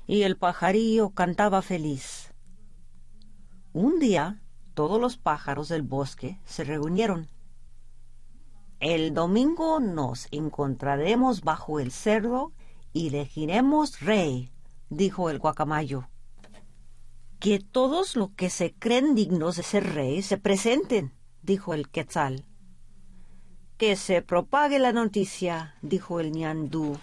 y el pajarillo cantaba feliz. Un día, todos los pájaros del bosque se reunieron. El domingo nos encontraremos bajo el cerro y elegiremos rey, dijo el guacamayo. Que todos los que se creen dignos de ser rey se presenten, dijo el quetzal. Que se propague la noticia, dijo el ñandú.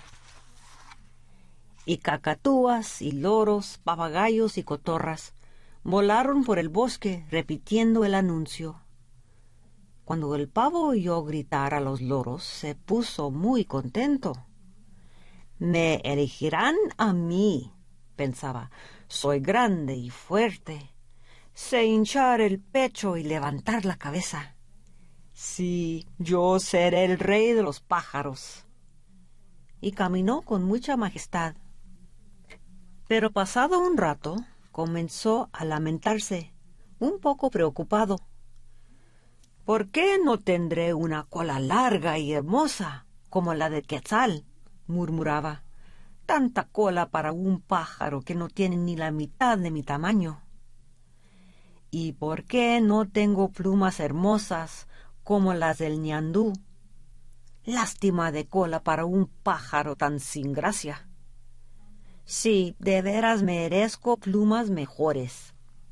Y cacatúas y loros, papagayos y cotorras volaron por el bosque repitiendo el anuncio. Cuando el pavo oyó gritar a los loros, se puso muy contento. Me elegirán a mí, pensaba. Soy grande y fuerte. Sé hinchar el pecho y levantar la cabeza. Sí, yo seré el rey de los pájaros. Y caminó con mucha majestad. Pero pasado un rato, comenzó a lamentarse, un poco preocupado. ¿Por qué no tendré una cola larga y hermosa como la de Quetzal?, murmuraba. Tanta cola para un pájaro que no tiene ni la mitad de mi tamaño. ¿Y por qué no tengo plumas hermosas como las del ñandú? Lástima de cola para un pájaro tan sin gracia. Sí, de veras merezco plumas mejores.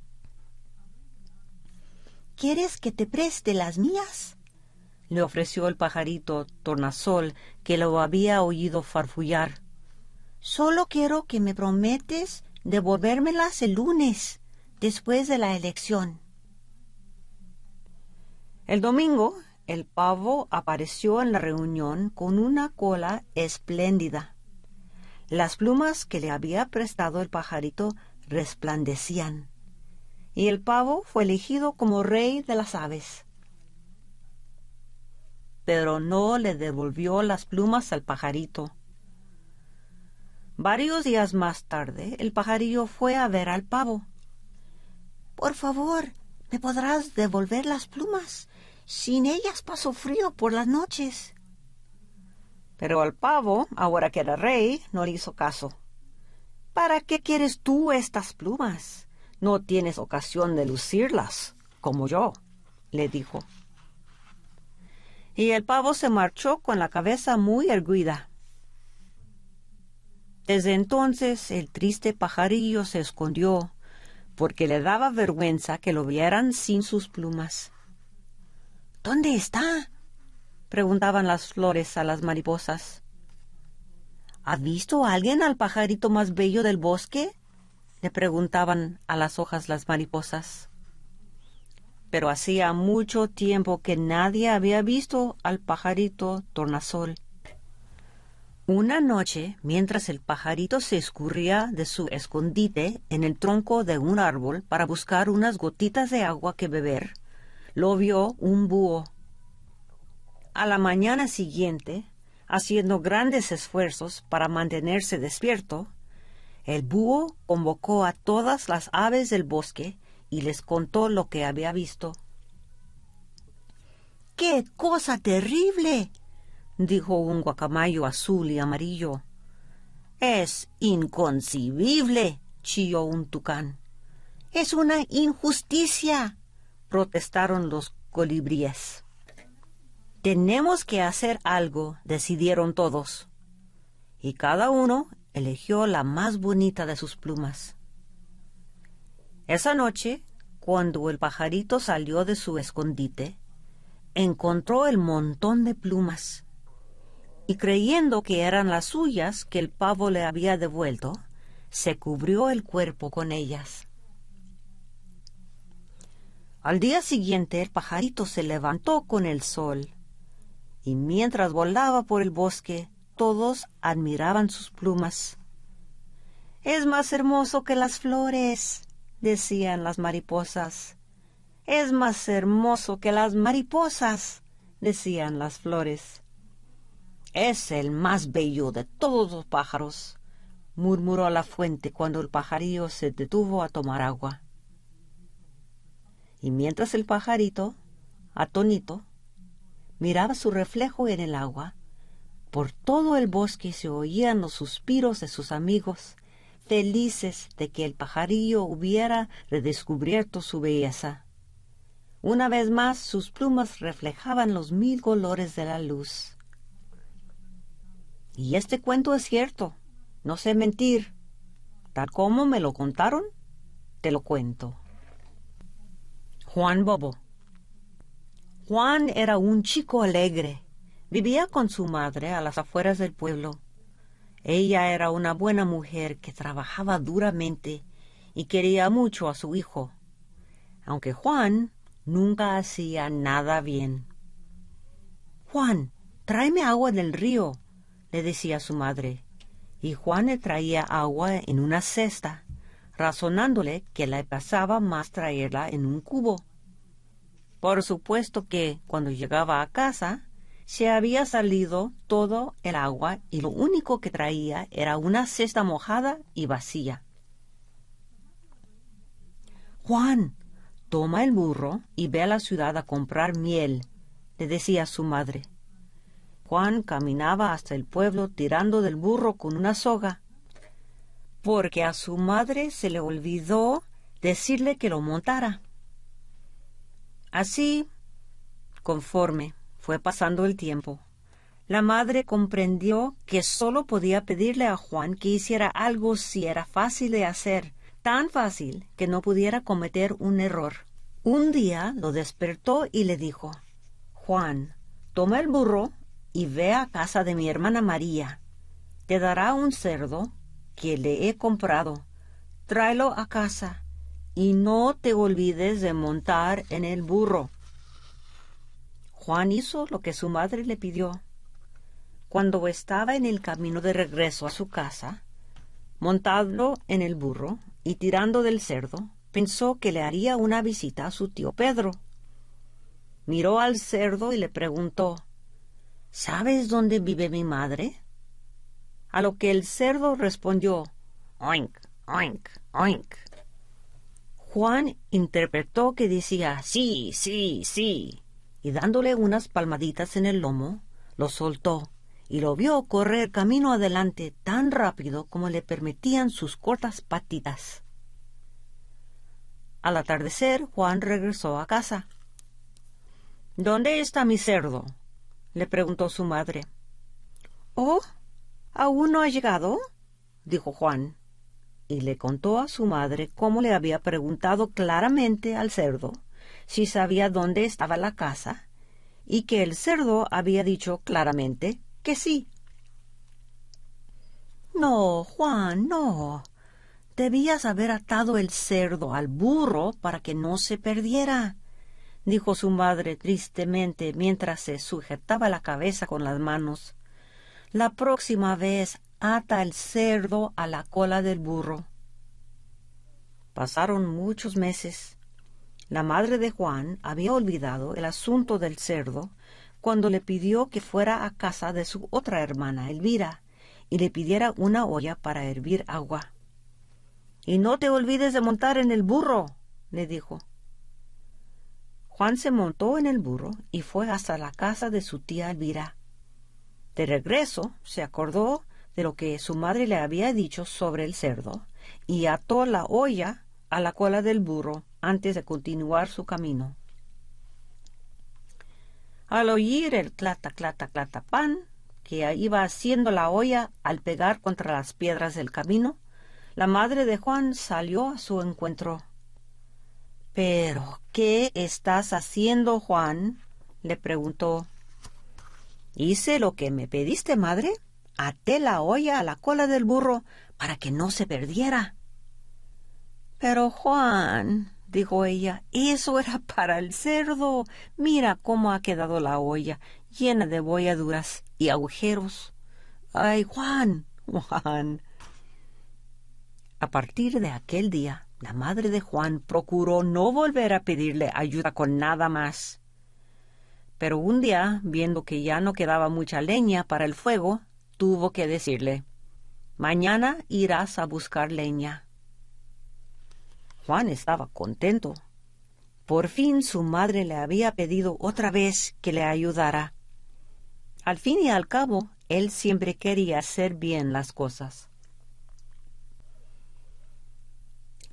¿Quieres que te preste las mías?, le ofreció el pajarito tornasol, que lo había oído farfullar. Solo quiero que me prometes devolvérmelas el lunes, después de la elección. El domingo, el pavo apareció en la reunión con una cola espléndida. Las plumas que le había prestado el pajarito resplandecían, y el pavo fue elegido como rey de las aves. Pero no le devolvió las plumas al pajarito. Varios días más tarde, el pajarillo fue a ver al pavo. Por favor, ¿me podrás devolver las plumas? Sin ellas paso frío por las noches. Pero al pavo, ahora que era rey, no le hizo caso. ¿Para qué quieres tú estas plumas? No tienes ocasión de lucirlas, como yo, le dijo. Y el pavo se marchó con la cabeza muy erguida. Desde entonces el triste pajarillo se escondió, porque le daba vergüenza que lo vieran sin sus plumas. ¿Dónde está?, preguntaban las flores a las mariposas. ¿Ha visto alguien al pajarito más bello del bosque?, le preguntaban a las hojas las mariposas. Pero hacía mucho tiempo que nadie había visto al pajarito tornasol. Una noche, mientras el pajarito se escurría de su escondite en el tronco de un árbol para buscar unas gotitas de agua que beber, lo vio un búho. A la mañana siguiente, haciendo grandes esfuerzos para mantenerse despierto, el búho convocó a todas las aves del bosque y les contó lo que había visto. ¡Qué cosa terrible!, dijo un guacamayo azul y amarillo. Es inconcebible, chilló un tucán. Es una injusticia, protestaron los colibríes. Tenemos que hacer algo, decidieron todos. Y cada uno eligió la más bonita de sus plumas. Esa noche, cuando el pajarito salió de su escondite, encontró el montón de plumas, y creyendo que eran las suyas que el pavo le había devuelto, se cubrió el cuerpo con ellas. Al día siguiente el pajarito se levantó con el sol, y mientras volaba por el bosque, todos admiraban sus plumas. «Es más hermoso que las flores», decían las mariposas. «Es más hermoso que las mariposas», decían las flores. «Es el más bello de todos los pájaros», murmuró la fuente cuando el pajarillo se detuvo a tomar agua. Y mientras el pajarito, atónito, miraba su reflejo en el agua, por todo el bosque se oían los suspiros de sus amigos felices de que el pajarillo hubiera redescubierto su belleza. Una vez más sus plumas reflejaban los 1000 colores de la luz. Y este cuento es cierto, no sé mentir. Tal como me lo contaron, te lo cuento. Juan Bobo. Juan era un chico alegre. Vivía con su madre a las afueras del pueblo. Ella era una buena mujer que trabajaba duramente y quería mucho a su hijo, aunque Juan nunca hacía nada bien. «Juan, tráeme agua del río», le decía su madre, y Juan le traía agua en una cesta, razonándole que le pasaba más traerla en un cubo. Por supuesto que, cuando llegaba a casa, se había salido todo el agua y lo único que traía era una cesta mojada y vacía. «Juan, toma el burro y ve a la ciudad a comprar miel», le decía su madre. Juan caminaba hasta el pueblo tirando del burro con una soga, porque a su madre se le olvidó decirle que lo montara. Así, conforme fue pasando el tiempo, la madre comprendió que solo podía pedirle a Juan que hiciera algo si era fácil de hacer, tan fácil que no pudiera cometer un error. Un día lo despertó y le dijo: «Juan, toma el burro y ve a casa de mi hermana María. Te dará un cerdo que le he comprado. Tráelo a casa y no te olvides de montar en el burro». Juan hizo lo que su madre le pidió. Cuando estaba en el camino de regreso a su casa, montado en el burro y tirando del cerdo, pensó que le haría una visita a su tío Pedro. Miró al cerdo y le preguntó: «¿Sabes dónde vive mi madre?». A lo que el cerdo respondió: «Oink, oink, oink». Juan interpretó que decía «sí, sí, sí», y dándole unas palmaditas en el lomo, lo soltó y lo vio correr camino adelante tan rápido como le permitían sus cortas patitas. Al atardecer, Juan regresó a casa. «¿Dónde está mi cerdo?», le preguntó su madre. «Oh, ¿aún no ha llegado?», dijo Juan, y le contó a su madre cómo le había preguntado claramente al cerdo si sabía dónde estaba la casa, y que el cerdo había dicho claramente que sí. «No, Juan, no. Debías haber atado el cerdo al burro para que no se perdiera», dijo su madre tristemente mientras se sujetaba la cabeza con las manos. «La próxima vez ata el cerdo a la cola del burro». Pasaron muchos meses. La madre de Juan había olvidado el asunto del cerdo cuando le pidió que fuera a casa de su otra hermana, Elvira, y le pidiera una olla para hervir agua. «Y no te olvides de montar en el burro», le dijo. Juan se montó en el burro y fue hasta la casa de su tía Elvira. De regreso, se acordó de lo que su madre le había dicho sobre el cerdo y ató la olla a la cola del burro antes de continuar su camino. Al oír el clata, clata, clata pan que iba haciendo la olla al pegar contra las piedras del camino, la madre de Juan salió a su encuentro. «¿Pero qué estás haciendo, Juan?», le preguntó. «Hice lo que me pediste, madre. Até la olla a la cola del burro para que no se perdiera». «Pero, Juan», dijo ella, «eso era para el cerdo. Mira cómo ha quedado la olla, llena de bolladuras y agujeros». «Ay, Juan, Juan». A partir de aquel día, la madre de Juan procuró no volver a pedirle ayuda con nada más. Pero un día, viendo que ya no quedaba mucha leña para el fuego, tuvo que decirle: «Mañana irás a buscar leña». Juan estaba contento. Por fin su madre le había pedido otra vez que le ayudara. Al fin y al cabo, él siempre quería hacer bien las cosas.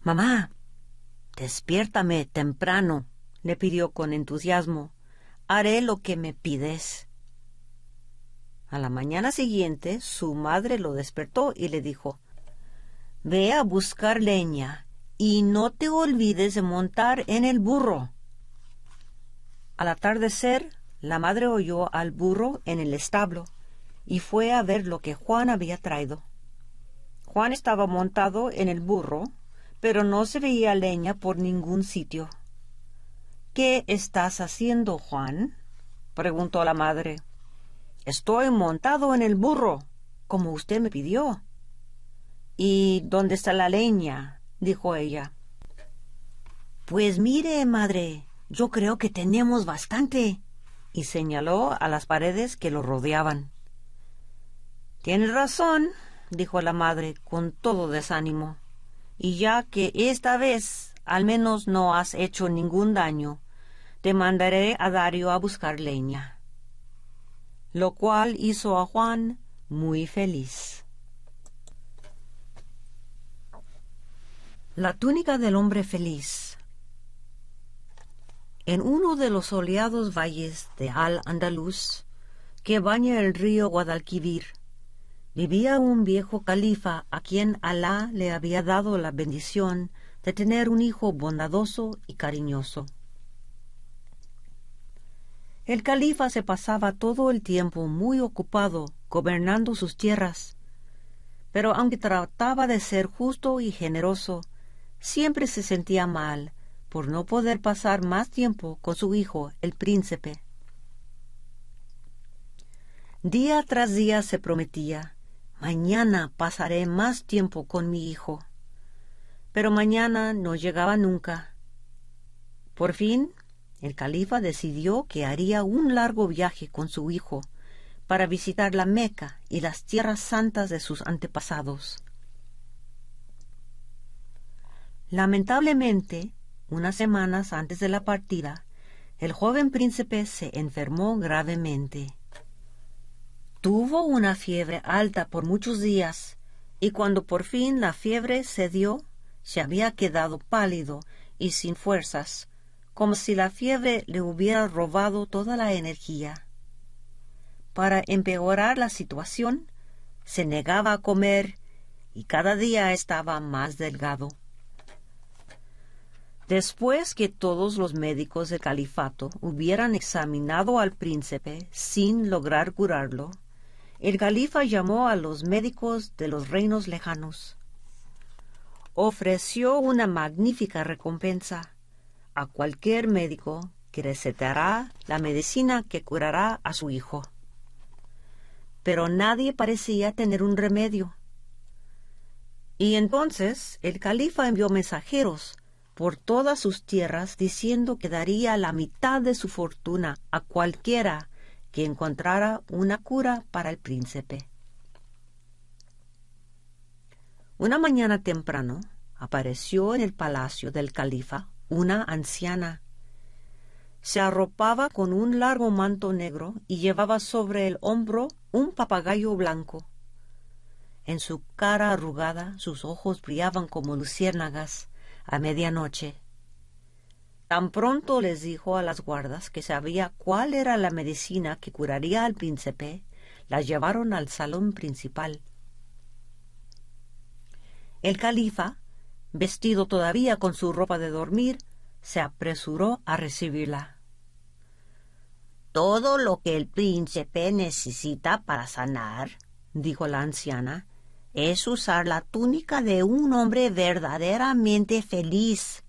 «Mamá, despiértame temprano», le pidió con entusiasmo. «Haré lo que me pides». A la mañana siguiente, su madre lo despertó y le dijo: «Ve a buscar leña y no te olvides de montar en el burro». Al atardecer, la madre oyó al burro en el establo y fue a ver lo que Juan había traído. Juan estaba montado en el burro, pero no se veía leña por ningún sitio. «¿Qué estás haciendo, Juan?», preguntó la madre. «Estoy montado en el burro, como usted me pidió». «¿Y dónde está la leña?», dijo ella. «Pues mire, madre, yo creo que tenemos bastante», y señaló a las paredes que lo rodeaban. «Tienes razón», dijo la madre con todo desánimo, «y ya que esta vez al menos no has hecho ningún daño, te mandaré a Dario a buscar leña». Lo cual hizo a Juan muy feliz. La túnica del hombre feliz. En uno de los soleados valles de Al-Andalus, que baña el río Guadalquivir, vivía un viejo califa a quien Alá le había dado la bendición de tener un hijo bondadoso y cariñoso. El califa se pasaba todo el tiempo muy ocupado gobernando sus tierras, pero aunque trataba de ser justo y generoso, siempre se sentía mal por no poder pasar más tiempo con su hijo, el príncipe. Día tras día se prometía: «Mañana pasaré más tiempo con mi hijo». Pero mañana no llegaba nunca. Por fin, el califa decidió que haría un largo viaje con su hijo para visitar la Meca y las tierras santas de sus antepasados. Lamentablemente, unas semanas antes de la partida, el joven príncipe se enfermó gravemente. Tuvo una fiebre alta por muchos días, y cuando por fin la fiebre cedió, se había quedado pálido y sin fuerzas, como si la fiebre le hubiera robado toda la energía. Para empeorar la situación, se negaba a comer y cada día estaba más delgado. Después que todos los médicos del califato hubieran examinado al príncipe sin lograr curarlo, el califa llamó a los médicos de los reinos lejanos. Ofreció una magnífica recompensa a cualquier médico que recetará la medicina que curará a su hijo. Pero nadie parecía tener un remedio. Y entonces el califa envió mensajeros por todas sus tierras diciendo que daría la mitad de su fortuna a cualquiera que encontrara una cura para el príncipe. Una mañana temprano apareció en el palacio del califa una anciana. Se arropaba con un largo manto negro y llevaba sobre el hombro un papagayo blanco. En su cara arrugada sus ojos brillaban como luciérnagas a medianoche. Tan pronto les dijo a las guardas que sabía cuál era la medicina que curaría al príncipe, la llevaron al salón principal. El califa, vestido todavía con su ropa de dormir, se apresuró a recibirla. «Todo lo que el príncipe necesita para sanar», dijo la anciana, «es usar la túnica de un hombre verdaderamente feliz».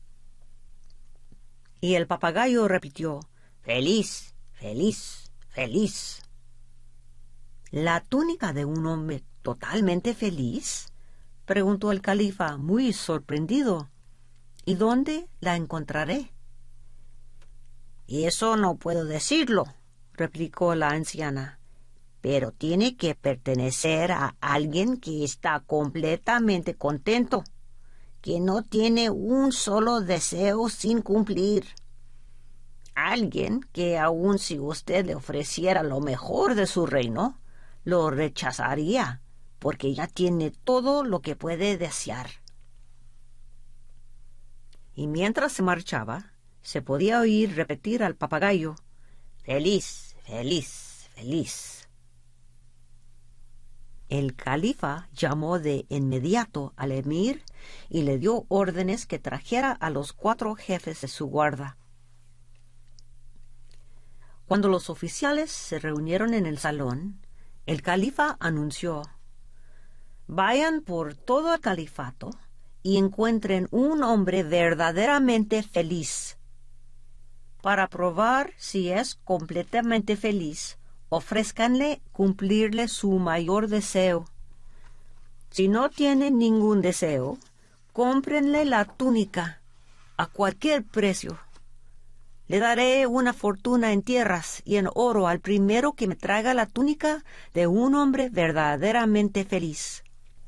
Y el papagayo repitió: «Feliz, feliz, feliz». «¿La túnica de un hombre totalmente feliz?», preguntó el califa muy sorprendido. «¿Y dónde la encontraré?». «Eso no puedo decirlo», replicó la anciana, «pero tiene que pertenecer a alguien que está completamente contento, que no tiene un solo deseo sin cumplir. Alguien que aun si usted le ofreciera lo mejor de su reino, lo rechazaría, porque ya tiene todo lo que puede desear». y mientras se marchaba, se podía oír repetir al papagayo: «Feliz, feliz, feliz». El califa llamó de inmediato al emir y le dio órdenes que trajera a los 4 jefes de su guarda. Cuando los oficiales se reunieron en el salón, el califa anunció: «Vayan por todo el califato y encuentren un hombre verdaderamente feliz. Para probar si es completamente feliz, ofrézcanle cumplirle su mayor deseo. Si no tiene ningún deseo, cómprenle la túnica a cualquier precio. Le daré una fortuna en tierras y en oro al primero que me traiga la túnica de un hombre verdaderamente feliz».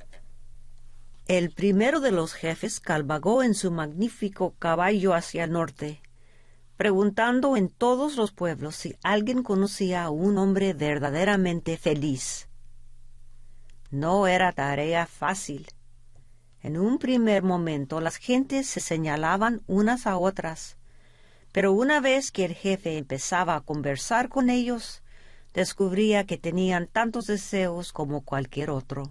El primero de los jefes cabalgó en su magnífico caballo hacia el norte, preguntando en todos los pueblos si alguien conocía a un hombre verdaderamente feliz. No era tarea fácil. En un primer momento las gentes se señalaban unas a otras, pero una vez que el jefe empezaba a conversar con ellos, descubría que tenían tantos deseos como cualquier otro.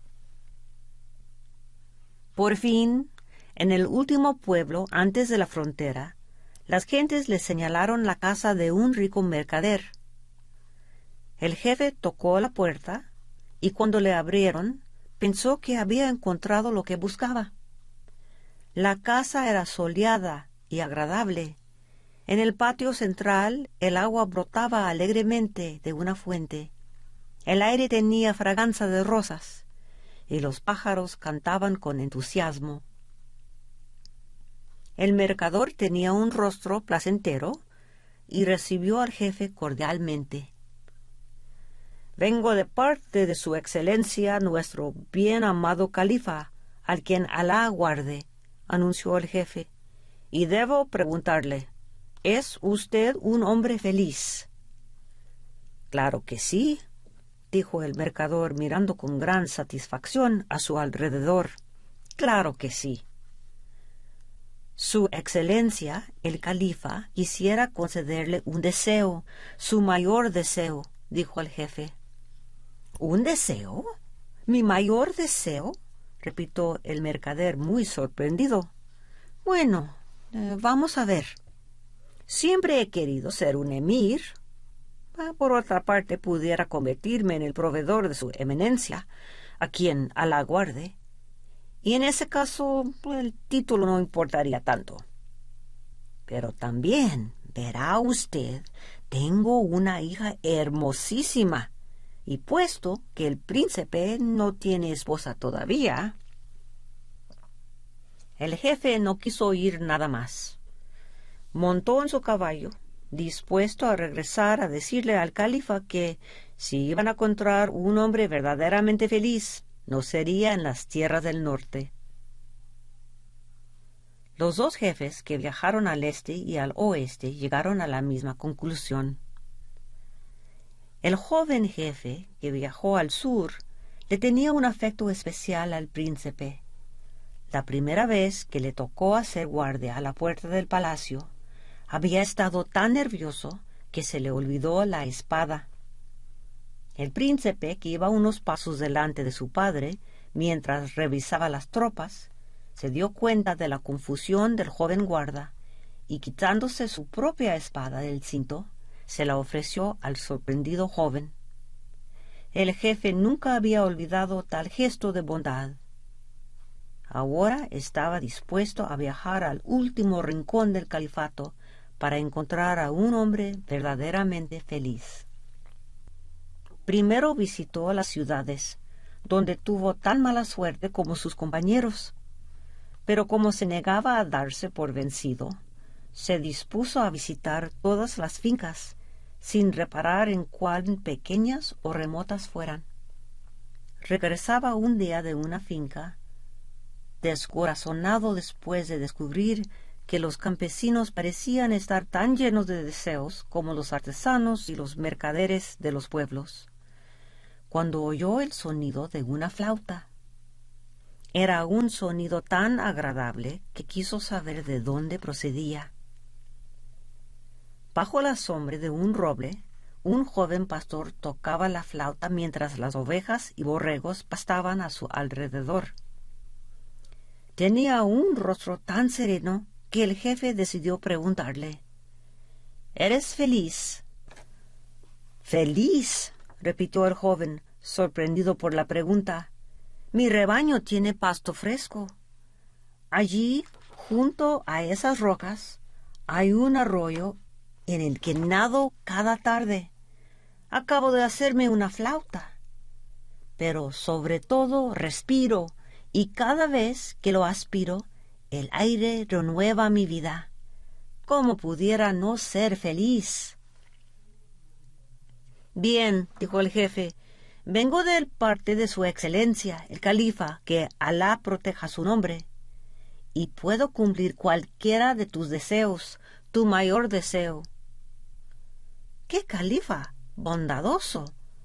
Por fin, en el último pueblo antes de la frontera, las gentes le señalaron la casa de un rico mercader. El jefe tocó la puerta y cuando le abrieron, pensó que había encontrado lo que buscaba. La casa era soleada y agradable. En el patio central el agua brotaba alegremente de una fuente. El aire tenía fragancia de rosas y los pájaros cantaban con entusiasmo. El mercader tenía un rostro placentero y recibió al jefe cordialmente. «Vengo de parte de su excelencia, nuestro bien amado califa, al quien Alá guarde», anunció el jefe, «y debo preguntarle, ¿es usted un hombre feliz?» «Claro que sí», dijo el mercader mirando con gran satisfacción a su alrededor. «Claro que sí». «Su excelencia, el califa, quisiera concederle un deseo, su mayor deseo», dijo el jefe. «¿Un deseo? ¿Mi mayor deseo?», repitió el mercader muy sorprendido. «Bueno, vamos a ver. Siempre he querido ser un emir. Por otra parte, pudiera convertirme en el proveedor de su eminencia, a quien Alá guarde. Y en ese caso, el título no importaría tanto. Pero también, verá usted, tengo una hija hermosísima, y puesto que el príncipe no tiene esposa todavía». El jefe no quiso oír nada más. Montó en su caballo, dispuesto a regresar a decirle al califa que, si iban a encontrar un hombre verdaderamente feliz, no sería en las tierras del norte. Los 2 jefes que viajaron al este y al oeste llegaron a la misma conclusión. El joven jefe que viajó al sur le tenía un afecto especial al príncipe. La primera vez que le tocó hacer guardia a la puerta del palacio, había estado tan nervioso que se le olvidó la espada. El príncipe, que iba unos pasos delante de su padre mientras revisaba las tropas, se dio cuenta de la confusión del joven guarda y, quitándose su propia espada del cinto, se la ofreció al sorprendido joven. El jefe nunca había olvidado tal gesto de bondad. Ahora estaba dispuesto a viajar al último rincón del califato para encontrar a un hombre verdaderamente feliz. Primero visitó las ciudades, donde tuvo tan mala suerte como sus compañeros, pero como se negaba a darse por vencido, se dispuso a visitar todas las fincas, sin reparar en cuán pequeñas o remotas fueran. Regresaba un día de una finca, descorazonado después de descubrir que los campesinos parecían estar tan llenos de deseos como los artesanos y los mercaderes de los pueblos, cuando oyó el sonido de una flauta. Era un sonido tan agradable que quiso saber de dónde procedía. Bajo la sombra de un roble, un joven pastor tocaba la flauta mientras las ovejas y borregos pastaban a su alrededor. Tenía un rostro tan sereno que el jefe decidió preguntarle: ¿Eres feliz? —¿Feliz? —repitió el joven, sorprendido por la pregunta. Mi rebaño tiene pasto fresco. Allí, junto a esas rocas, hay un arroyo en el que nado cada tarde. Acabo de hacerme una flauta. Pero sobre todo respiro, y cada vez que lo aspiro, el aire renueva mi vida. ¿Cómo pudiera no ser feliz? Bien, dijo el jefe, vengo de parte de su excelencia, el califa, que Alá proteja su nombre, y puedo cumplir cualquiera de tus deseos, tu mayor deseo. ¿Qué califa bondadoso?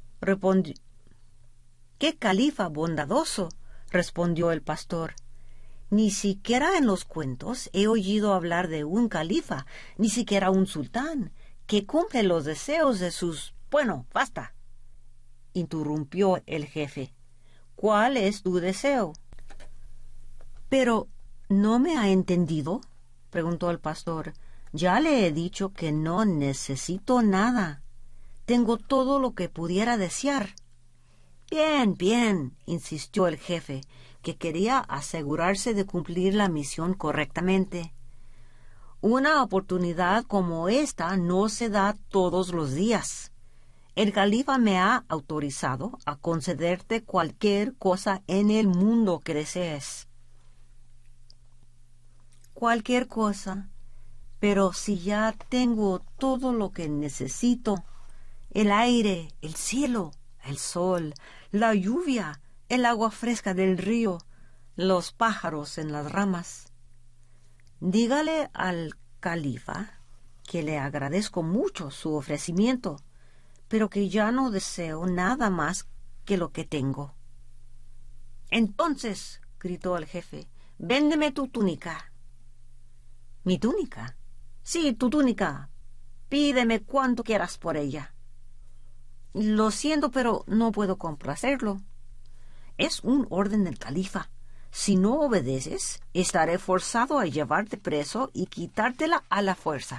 ¿Qué califa bondadoso? Respondió el pastor. Ni siquiera en los cuentos he oído hablar de un califa, ni siquiera un sultán, que cumple los deseos de sus... Bueno, basta, interrumpió el jefe. ¿Cuál es tu deseo? Pero, ¿no me ha entendido?, preguntó el pastor. Ya le he dicho que no necesito nada. Tengo todo lo que pudiera desear. Bien, bien, insistió el jefe, que quería asegurarse de cumplir la misión correctamente. Una oportunidad como esta no se da todos los días. El califa me ha autorizado a concederte cualquier cosa en el mundo que desees. Cualquier cosa, pero si ya tengo todo lo que necesito, el aire, el cielo, el sol, la lluvia, el agua fresca del río, los pájaros en las ramas. Dígale al califa que le agradezco mucho su ofrecimiento, pero que ya no deseo nada más que lo que tengo. Entonces, gritó el jefe, véndeme tu túnica. ¿Mi túnica? Sí, tu túnica. Pídeme cuanto quieras por ella. Lo siento, pero no puedo complacerlo. Es un orden del califa. Si no obedeces, estaré forzado a llevarte preso y quitártela a la fuerza.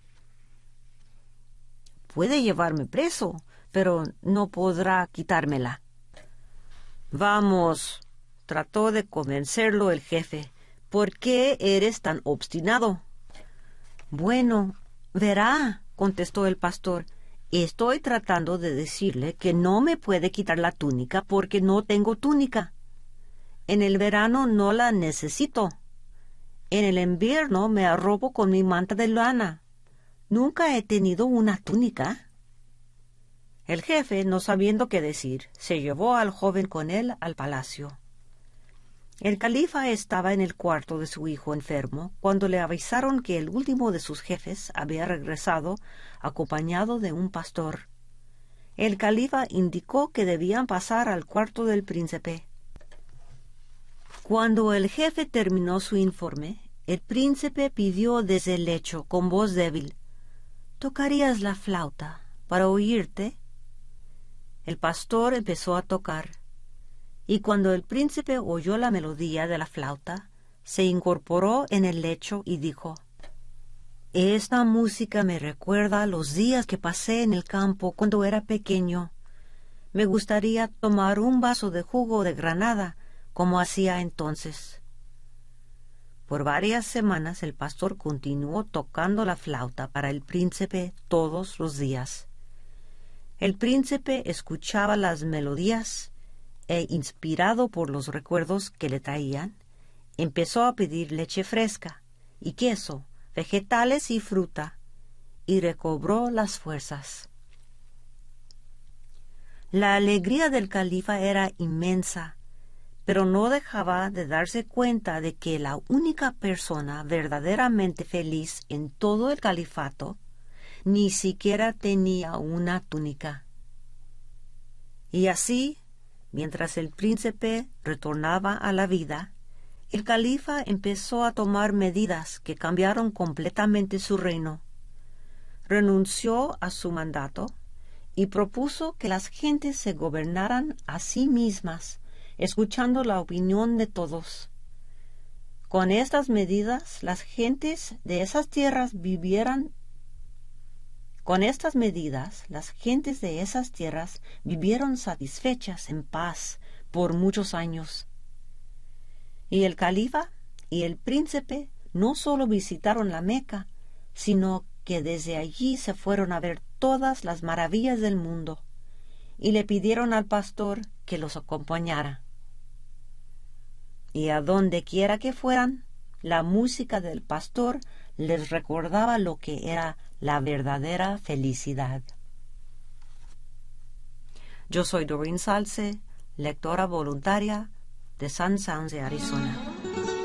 Puede llevarme preso, pero no podrá quitármela. Vamos, trató de convencerlo el jefe. ¿Por qué eres tan obstinado? Bueno, verá, contestó el pastor. Estoy tratando de decirle que no me puede quitar la túnica porque no tengo túnica. En el verano no la necesito. En el invierno me arropo con mi manta de lana. Nunca he tenido una túnica. El jefe, no sabiendo qué decir, se llevó al joven con él al palacio. El califa estaba en el cuarto de su hijo enfermo cuando le avisaron que el último de sus jefes había regresado acompañado de un pastor. El califa indicó que debían pasar al cuarto del príncipe. Cuando el jefe terminó su informe, el príncipe pidió desde el lecho con voz débil: ¿Tocarías la flauta para oírte? El pastor empezó a tocar, y cuando el príncipe oyó la melodía de la flauta, se incorporó en el lecho y dijo: Esta música me recuerda los días que pasé en el campo cuando era pequeño. Me gustaría tomar un vaso de jugo de granada, como hacía entonces. Por varias semanas el pastor continuó tocando la flauta para el príncipe todos los días. El príncipe escuchaba las melodías e, inspirado por los recuerdos que le traían, empezó a pedir leche fresca y queso, vegetales y fruta, y recobró las fuerzas. La alegría del califa era inmensa, pero no dejaba de darse cuenta de que la única persona verdaderamente feliz en todo el califato ni siquiera tenía una túnica. Y así, Mientras el príncipe retornaba a la vida, el califa empezó a tomar medidas que cambiaron completamente su reino. Renunció a su mandato y propuso que las gentes se gobernaran a sí mismas, escuchando la opinión de todos. Con estas medidas, las gentes de esas tierras vivieron satisfechas en paz por muchos años. Y el califa y el príncipe no solo visitaron la Meca, sino que desde allí se fueron a ver todas las maravillas del mundo, y le pidieron al pastor que los acompañara. Y a donde quiera que fueran, la música del pastor les recordaba lo que era la verdadera felicidad. Yo soy Doreen Salce, lectora voluntaria de Sun Sounds de Arizona.